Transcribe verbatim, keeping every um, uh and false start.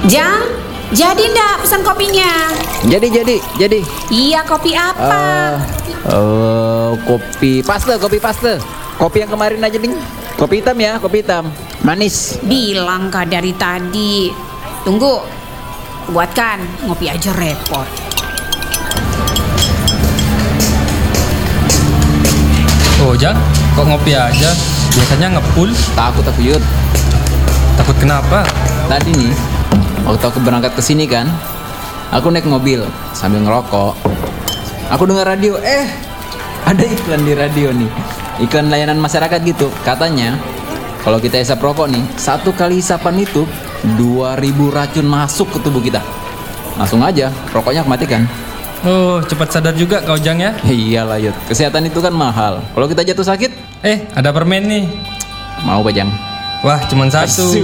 Jang, jadi ndak pesan kopinya? Jadi, jadi, jadi. Iya, kopi apa? Eh, eh, kopi paste, kopi paste. Kopi yang kemarin aja, Ding. Kopi hitam ya, kopi hitam. Manis. Bilang kah dari tadi. Tunggu, buatkan. Ngopi aja repot. Oh Jang, kok ngopi aja? Biasanya ngepul. Takut aku, Yud. Takut kenapa? Tadi nih, waktu aku berangkat ke sini kan, aku naik mobil sambil ngerokok. Aku dengar radio, eh ada iklan di radio nih. Iklan layanan masyarakat gitu. Katanya, kalau kita hisap rokok nih, satu kali hisapan itu dua ribu racun masuk ke tubuh kita. Langsung aja, rokoknya aku matikan. Oh, cepat sadar juga kau Jang ya. Iyalah, Yud. Kesehatan itu kan mahal. Kalau kita jatuh sakit, Eh, ada permen nih. mau Bajang. Wah, cuman satu. Asyik.